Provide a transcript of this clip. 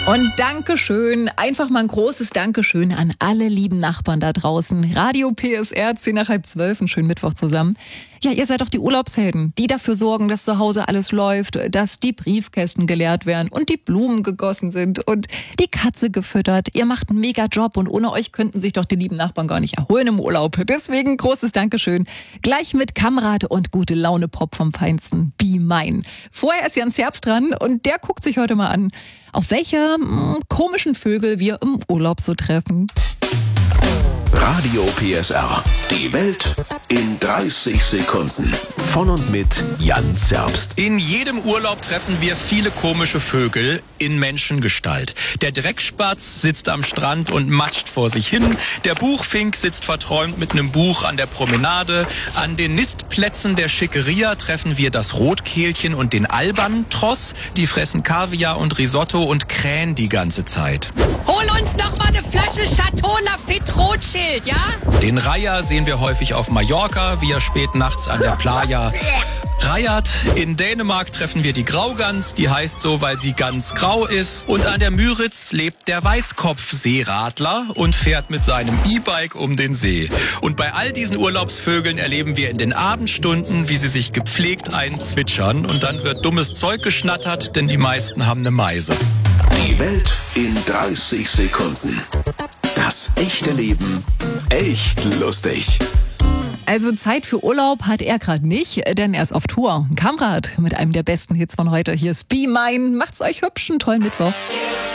Und Dankeschön, einfach mal ein großes Dankeschön an alle lieben Nachbarn da draußen. Radio PSR, 10:30, einen schönen Mittwoch zusammen. Ja, ihr seid doch die Urlaubshelden, die dafür sorgen, dass zu Hause alles läuft, dass die Briefkästen geleert werden und die Blumen gegossen sind und die Katze gefüttert. Ihr macht einen mega Job und ohne euch könnten sich doch die lieben Nachbarn gar nicht erholen im Urlaub. Deswegen großes Dankeschön. Gleich mit Kamerad und gute Laune Pop vom Feinsten. Be Mine. Vorher ist Jans Herbst dran und der guckt sich heute mal an, auf welche komischen Vögel wir im Urlaub so treffen. Radio PSR. Die Welt in 30 Sekunden. Von und mit Jans Herbst. In jedem Urlaub treffen wir viele komische Vögel in Menschengestalt. Der Dreckspatz sitzt am Strand und matscht vor sich hin. Der Buchfink sitzt verträumt mit einem Buch an der Promenade. An den Nistplätzen der Schickeria treffen wir das Rotkehlchen und den Albatros. Die fressen Kaviar und Risotto und krähen die ganze Zeit. Hol uns noch mal eine Flasche Chateau Lafite Rothschild, ja? Den Reiher sehen wir häufig auf Mallorca, wie er spät nachts an der Playa reiert. In Dänemark treffen wir die Graugans, die heißt so, weil sie ganz grau ist. Und an der Müritz lebt der Weißkopf-Seeradler und fährt mit seinem E-Bike um den See. Und bei all diesen Urlaubsvögeln erleben wir in den Abendstunden, wie sie sich gepflegt einzwitschern. Und dann wird dummes Zeug geschnattert, denn die meisten haben eine Meise. Die Welt in 30 Sekunden. Das echte Leben echt lustig. Also Zeit für Urlaub hat er gerade nicht, denn er ist auf Tour. Kamerad mit einem der besten Hits von heute. Hier ist Be Mine. Macht's euch hübsch, einen tollen Mittwoch.